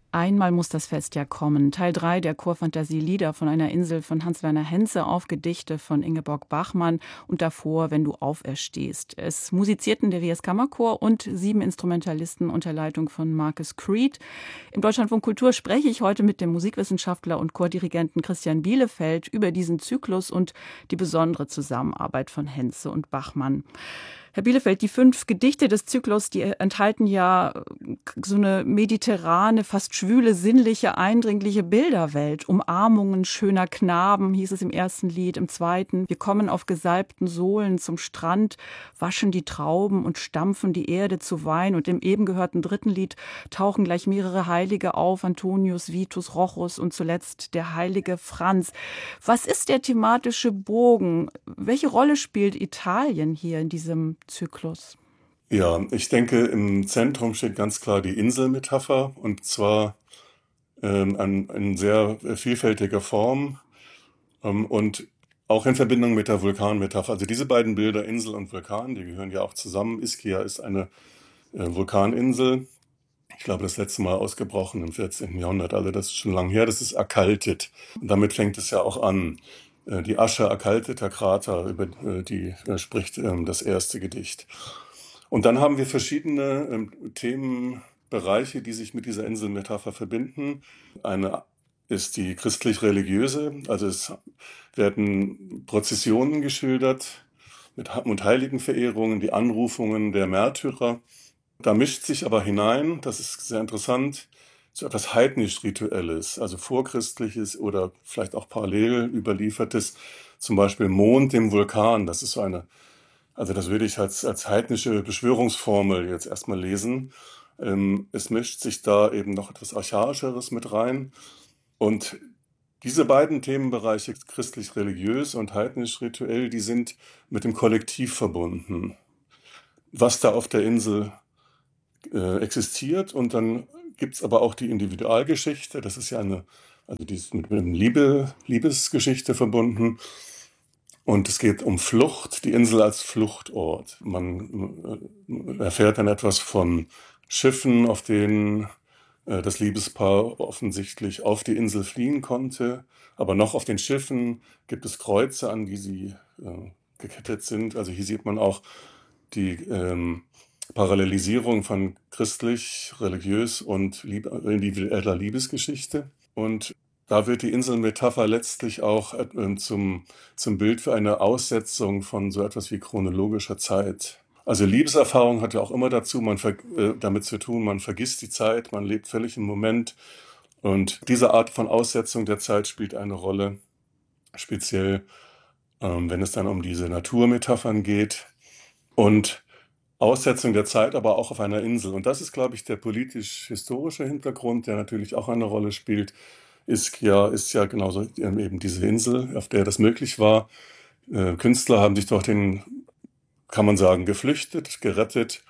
Einmal muss das Fest ja kommen. Teil 3 der Chorfantasie Lieder von einer Insel von Hans-Werner Henze auf Gedichte von Ingeborg Bachmann und davor Wenn du auferstehst. Es musizierten der WS Kammerchor und 7 Instrumentalisten unter Leitung von Marcus Creed. Im Deutschlandfunk Kultur spreche ich heute mit dem Musikwissenschaftler und Chordirigenten Christian Bielefeld über diesen Zyklus und die besondere Zusammenarbeit von Henze und Bachmann. Herr Bielefeld, die 5 Gedichte des Zyklus, die enthalten ja so eine mediterrane, fast schwüle, sinnliche, eindringliche Bilderwelt. Umarmungen schöner Knaben, hieß es im ersten Lied. Im zweiten: Wir kommen auf gesalbten Sohlen zum Strand, waschen die Trauben und stampfen die Erde zu Wein. Und im eben gehörten dritten Lied tauchen gleich mehrere Heilige auf: Antonius, Vitus, Rochus und zuletzt der heilige Franz. Was ist der thematische Bogen? Welche Rolle spielt Italien hier in diesem Zyklus? Ja, ich denke, im Zentrum steht ganz klar die Inselmetapher, und zwar in sehr vielfältiger Form und auch in Verbindung mit der Vulkanmetapher. Also diese beiden Bilder, Insel und Vulkan, die gehören ja auch zusammen. Ischia ist eine Vulkaninsel. Ich glaube, das letzte Mal ausgebrochen im 14. Jahrhundert, also das ist schon lange her. Das ist erkaltet. Und damit fängt es ja auch an. Die Asche erkalteter Krater, über die spricht das erste Gedicht. Und dann haben wir verschiedene Themenbereiche, die sich mit dieser Inselmetapher verbinden. Eine ist die christlich-religiöse, also es werden Prozessionen geschildert mit Heiligenverehrungen, die Anrufungen der Märtyrer. Da mischt sich aber hinein, das ist sehr interessant, so etwas heidnisch-rituelles, also vorchristliches oder vielleicht auch parallel überliefertes, zum Beispiel Mond im Vulkan. Das ist so eine, also das würde ich als heidnische Beschwörungsformel jetzt erstmal lesen. Es mischt sich da eben noch etwas Archaischeres mit rein. Und diese beiden Themenbereiche, christlich-religiös und heidnisch-rituell, die sind mit dem Kollektiv verbunden, was da auf der Insel existiert. Und dann gibt es aber auch die Individualgeschichte. Das ist ja die ist mit einer Liebesgeschichte verbunden. Und es geht um Flucht, die Insel als Fluchtort. Man erfährt dann etwas von Schiffen, auf denen das Liebespaar offensichtlich auf die Insel fliehen konnte. Aber noch auf den Schiffen gibt es Kreuze, an die sie gekettet sind. Also hier sieht man auch die Parallelisierung von christlich, religiös und individueller Liebesgeschichte. Und da wird die Inselmetapher letztlich auch zum Bild für eine Aussetzung von so etwas wie chronologischer Zeit. Also Liebeserfahrung hat ja auch immer damit zu tun, man vergisst die Zeit, man lebt völlig im Moment. Und diese Art von Aussetzung der Zeit spielt eine Rolle, speziell wenn es dann um diese Naturmetaphern geht. Und Aussetzung der Zeit aber auch auf einer Insel. Und das ist, glaube ich, der politisch-historische Hintergrund, der natürlich auch eine Rolle spielt. Ischia ist ja genauso eben diese Insel, auf der das möglich war. Künstler haben sich dorthin, kann man sagen, geflüchtet, gerettet.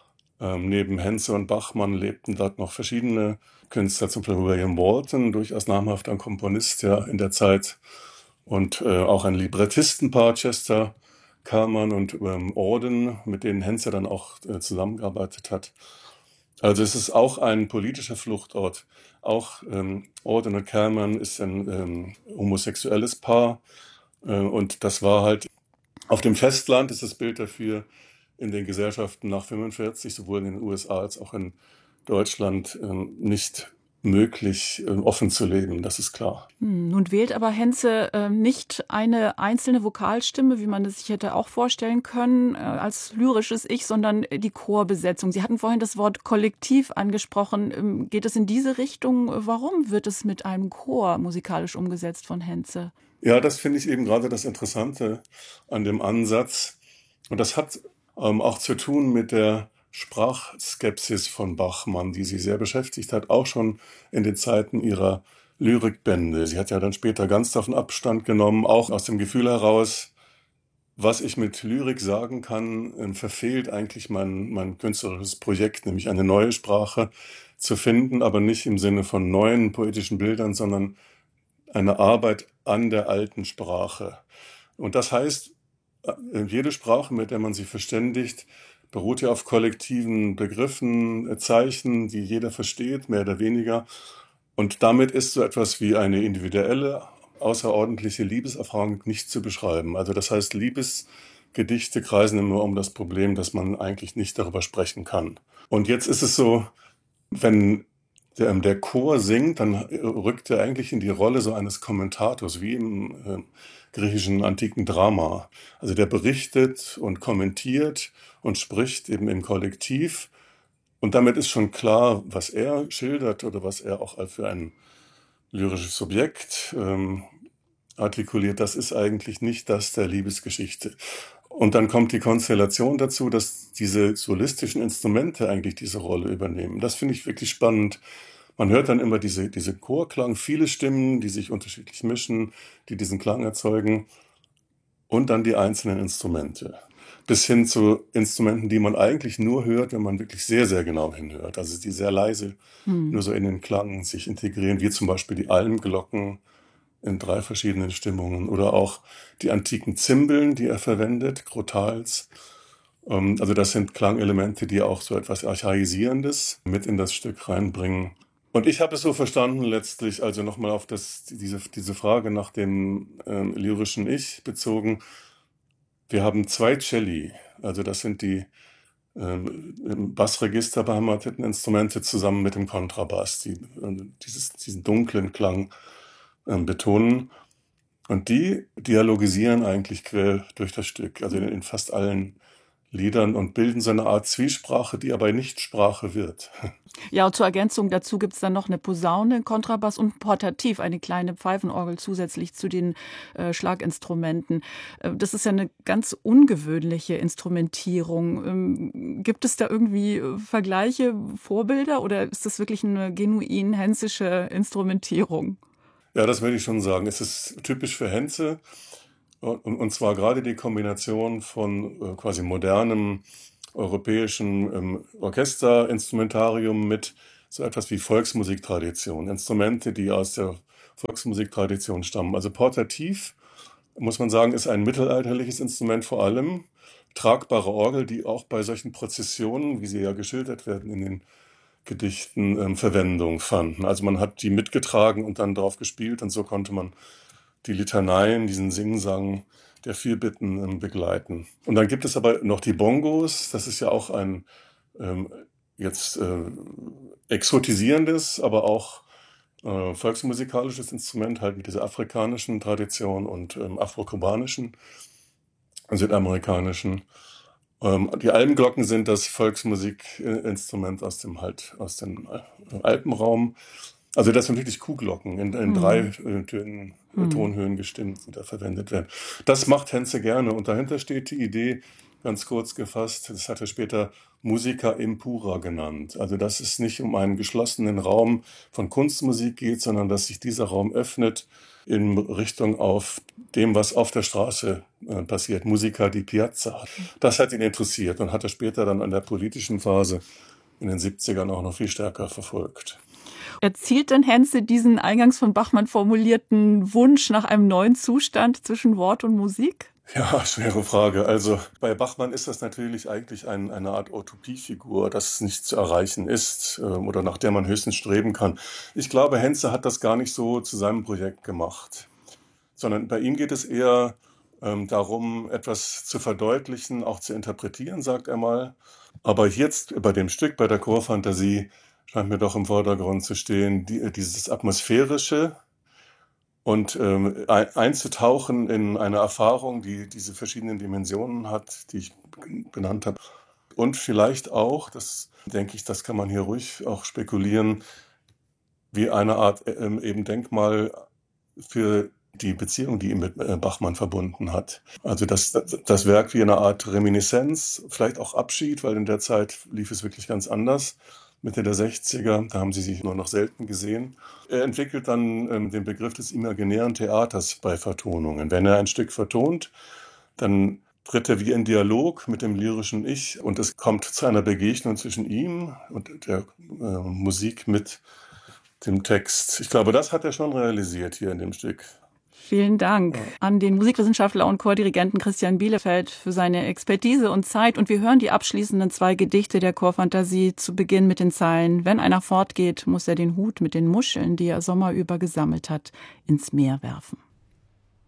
Neben Henze und Bachmann lebten dort noch verschiedene Künstler, zum Beispiel William Walton, durchaus namhafter Komponist ja in der Zeit. Und auch ein Librettistenpaar, Chester Kallman und Auden, mit denen Henze dann auch zusammengearbeitet hat. Also es ist auch ein politischer Fluchtort. Auch Auden und Kallman ist ein homosexuelles Paar. Und das war halt auf dem Festland, ist das Bild dafür, in den Gesellschaften nach 45, sowohl in den USA als auch in Deutschland, nicht möglich, offen zu leben, das ist klar. Nun wählt aber Henze nicht eine einzelne Vokalstimme, wie man es sich hätte auch vorstellen können, als lyrisches Ich, sondern die Chorbesetzung. Sie hatten vorhin das Wort Kollektiv angesprochen. Geht es in diese Richtung? Warum wird es mit einem Chor musikalisch umgesetzt von Henze? Ja, das finde ich eben gerade das Interessante an dem Ansatz. Und das hat auch zu tun mit der Sprachskepsis von Bachmann, die sie sehr beschäftigt hat, auch schon in den Zeiten ihrer Lyrikbände. Sie hat ja dann später ganz davon Abstand genommen, auch aus dem Gefühl heraus, was ich mit Lyrik sagen kann, verfehlt eigentlich mein künstlerisches Projekt, nämlich eine neue Sprache zu finden, aber nicht im Sinne von neuen poetischen Bildern, sondern eine Arbeit an der alten Sprache. Und das heißt, jede Sprache, mit der man sich verständigt, beruht ja auf kollektiven Begriffen, Zeichen, die jeder versteht, mehr oder weniger. Und damit ist so etwas wie eine individuelle, außerordentliche Liebeserfahrung nicht zu beschreiben. Also das heißt, Liebesgedichte kreisen immer um das Problem, dass man eigentlich nicht darüber sprechen kann. Und jetzt ist es so, wenn der Chor singt, dann rückt er eigentlich in die Rolle so eines Kommentators, wie im griechischen antiken Drama. Also der berichtet und kommentiert und spricht eben im Kollektiv. Und damit ist schon klar, was er schildert oder was er auch für ein lyrisches Subjekt artikuliert, das ist eigentlich nicht das der Liebesgeschichte. Und dann kommt die Konstellation dazu, dass diese solistischen Instrumente eigentlich diese Rolle übernehmen. Das finde ich wirklich spannend. Man hört dann immer diese Chorklang, viele Stimmen, die sich unterschiedlich mischen, die diesen Klang erzeugen, und dann die einzelnen Instrumente. Bis hin zu Instrumenten, die man eigentlich nur hört, wenn man wirklich sehr, sehr genau hinhört. Also die sehr leise nur so in den Klang sich integrieren, wie zum Beispiel die Almglocken in 3 verschiedenen Stimmungen oder auch die antiken Zimbeln, die er verwendet, Crotals. Also das sind Klangelemente, die auch so etwas Archaisierendes mit in das Stück reinbringen. Und ich habe es so verstanden letztlich, also nochmal auf diese Frage nach dem lyrischen Ich bezogen. Wir haben 2 Celli, also das sind die im Bassregister beheimateten Instrumente zusammen mit dem Kontrabass, die diesen dunklen Klang betonen. Und die dialogisieren eigentlich quer durch das Stück, also in fast allen Liedern, und bilden so eine Art Zwiesprache, die aber nicht Sprache wird. Ja, und zur Ergänzung dazu gibt's dann noch eine Posaune, Kontrabass und Portativ, eine kleine Pfeifenorgel zusätzlich zu den Schlaginstrumenten. Das ist ja eine ganz ungewöhnliche Instrumentierung. Gibt es da irgendwie Vergleiche, Vorbilder, oder ist das wirklich eine genuin hensische Instrumentierung? Ja, das würde ich schon sagen. Es ist typisch für Henze, und zwar gerade die Kombination von quasi modernem europäischen Orchesterinstrumentarium mit so etwas wie Volksmusiktradition. Instrumente, die aus der Volksmusiktradition stammen. Also Portativ, muss man sagen, ist ein mittelalterliches Instrument vor allem. Tragbare Orgel, die auch bei solchen Prozessionen, wie sie ja geschildert werden in den Gedichten, Verwendung fanden. Also man hat die mitgetragen und dann drauf gespielt, und so konnte man die Litaneien, diesen Singsang der Fürbitten begleiten. Und dann gibt es aber noch die Bongos. Das ist ja auch ein jetzt exotisierendes, aber auch volksmusikalisches Instrument, halt mit dieser afrikanischen Tradition und afrokubanischen, südamerikanischen. Die Almglocken sind das Volksmusikinstrument aus dem Alpenraum. Also das sind wirklich Kuhglocken in 3 Tonhöhen gestimmt, die da verwendet werden. Das macht Henze gerne, und dahinter steht die Idee, ganz kurz gefasst, das hat er später Musica impura genannt. Also dass es nicht um einen geschlossenen Raum von Kunstmusik geht, sondern dass sich dieser Raum öffnet in Richtung auf dem, was auf der Straße passiert. Musica di Piazza. Das hat ihn interessiert und hat er später dann an der politischen Phase in den 70ern auch noch viel stärker verfolgt. Erzielt denn Henze diesen eingangs von Bachmann formulierten Wunsch nach einem neuen Zustand zwischen Wort und Musik? Ja, schwere Frage. Also bei Bachmann ist das natürlich eigentlich eine Art Utopiefigur, das nicht zu erreichen ist oder nach der man höchstens streben kann. Ich glaube, Henze hat das gar nicht so zu seinem Projekt gemacht, sondern bei ihm geht es eher darum, etwas zu verdeutlichen, auch zu interpretieren, sagt er mal. Aber jetzt bei dem Stück, bei der Chorfantasie, scheint mir doch im Vordergrund zu stehen, dieses Atmosphärische und einzutauchen in eine Erfahrung, die diese verschiedenen Dimensionen hat, die ich benannt habe. Und vielleicht auch, das denke ich, das kann man hier ruhig auch spekulieren, wie eine Art eben Denkmal für die Beziehung, die ihn mit Bachmann verbunden hat. Also das Werk wie eine Art Reminiszenz, vielleicht auch Abschied, weil in der Zeit lief es wirklich ganz anders. Mitte der 60er, da haben sie sich nur noch selten gesehen. Er entwickelt dann den Begriff des imaginären Theaters bei Vertonungen. Wenn er ein Stück vertont, dann tritt er wie in Dialog mit dem lyrischen Ich, und es kommt zu einer Begegnung zwischen ihm und der Musik mit dem Text. Ich glaube, das hat er schon realisiert hier in dem Stück. Vielen Dank an den Musikwissenschaftler und Chordirigenten Christian Bielefeld für seine Expertise und Zeit. Und wir hören die abschließenden 2 Gedichte der Chorfantasie zu Beginn mit den Zeilen: Wenn einer fortgeht, muss er den Hut mit den Muscheln, die er sommerüber gesammelt hat, ins Meer werfen.